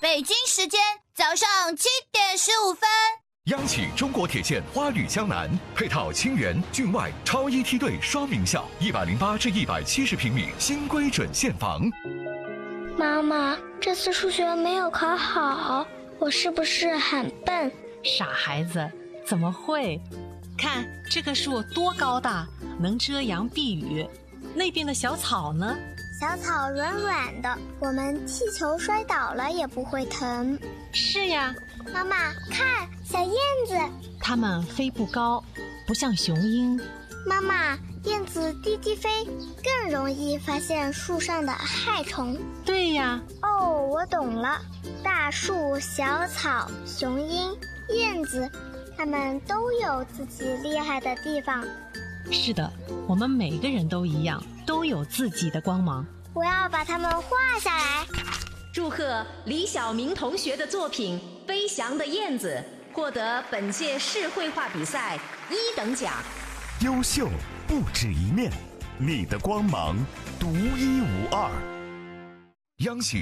北京时间早上7:15。 央企中国铁线花旅江南配套清源、郡外超一梯队双名校，108至170平米新规准现房。 妈妈，这次数学没有考好，我是不是很笨？ 傻孩子，怎么会？看这棵树多高大，能遮阳避雨。那边的小草呢？ 小草软软的，我们踢球摔倒了也不会疼。 是呀。 妈妈，看小燕子， 它们飞不高，不像雄鹰。 妈妈，燕子低低飞，更容易发现树上的害虫。 对呀。 哦，我懂了。大树、小草、雄鹰、燕子，它们都有自己厉害的地方。 是的，我们每个人都一样，都有自己的光芒。 我要把它们画下来。 祝贺李晓明同学的作品《飞翔的燕子》获得本届市绘画比赛1等奖。 优秀不止一面，你的光芒独一无二。 央企